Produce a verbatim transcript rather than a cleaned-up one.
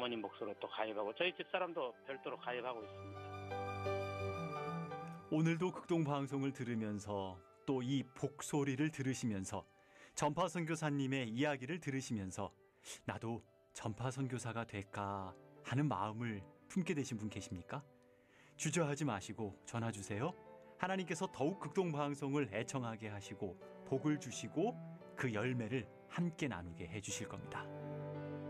어머님 몫으로 또 가입하고 저희 집사람도 별도로 가입하고 있습니다. 오늘도 극동 방송을 들으면서 또 이 복소리를 들으시면서 전파 선교사님의 이야기를 들으시면서 나도 전파 선교사가 될까 하는 마음을 품게 되신 분 계십니까? 주저하지 마시고 전화 주세요. 하나님께서 더욱 극동 방송을 애청하게 하시고 복을 주시고 그 열매를 함께 나누게 해 주실 겁니다.